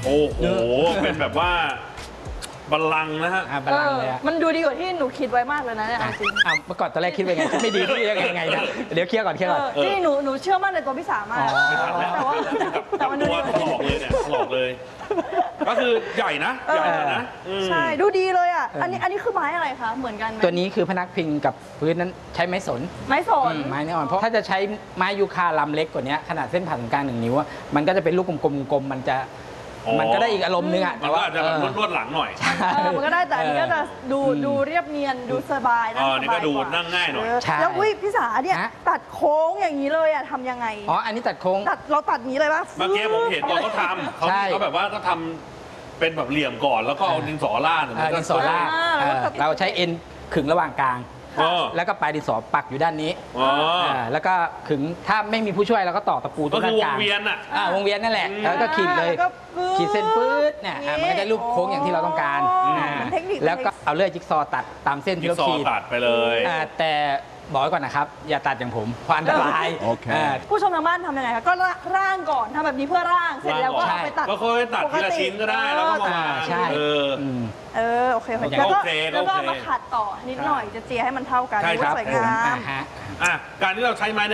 โอ้โหเป็นแบบว่าบัลลังก์นะฮะบัลลังก์เลยอะมันดูดีกว่าที่หนูคิดไว้มากเลยนะเนี่ยจริงเมื่อก่อนตอนแรกคิดว่าไงไม่ดีที่ยังไงนะเดี๋ยวเคลียร์ก่อนที่หนูเชื่อมั่นในตัวพี่สามากแต่ว่ามันดูถลอกเลยเนี่ยถลอกเลย ก็คือใหญ่นะใหญ่นะใช่ดูดีเลยอ่ะอันนี้คือไม้อะไรคะเหมือนกันไหมตัวนี้คือพนักพิงกับพื้นนั้นใช้ไม้สนไม้เนื้ออ่อนเพราะถ้าจะใช้ไม้ยูคาลำเล็กกว่านี้ขนาดเส้นผ่าศูนย์กลาง1 นิ้วมันก็จะเป็นลูกกลมๆมันก็ได้อีกอารมณ์นึงอ่ะแต่ว่าจะแบบลวดหลังหน่อยมันก็ได้แต่อันนี้ก็จะดูเรียบเนียนดูสบายนะนี่ก็ดูนั่งง่ายหน่อยแล้วพี่สาเนี่ยตัดโค้งอย่างนี้เลยอ่ะทำยังไงอันนี้ตัดโค้งเราตัดนี้เลยป่ะเมื่อกี้ผมเห็นตอนเขาทำเขาแบบว่าเขาทำเป็นแบบเหลี่ยมก่อนแล้วก็เอาดินสอล่าดินสอล่าเราใช้เอ็นขึงระหว่างกลางแล้วก็ปลายดินสอปักอยู่ด้านนี้แล้วก็ขึงถ้าไม่มีผู้ช่วยเราก็ต่อตะปูตรงกลางก็คือวงเวียนวงเวียนนั่นแหละแล้วก็ขีดเลยขีดเส้นปื๊ดเนี่ยมันก็ได้รูปโค้งอย่างที่เราต้องการแล้วก็เอาเลื่อยจิ๊กซอตัดตามเส้นที่เราขีดตัดไปเลยแต่บอกไว้ก่อนนะครับอย่าตัดอย่างผมเพราะอันตรายผู้ชมทางบ้านทำยังไงคะก็ร่างก่อนทำแบบนี้เพื่อร่างเสร็จแล้วก็เอาไปตัดก็ค่อยตัดทีละชิ้นก็ได้แล้วก็มาใช่โอเคแล้วก็มาขัดต่อนิดหน่อยจะเจียให้มันเท่ากันสวยงามการที่เราใช้ไม้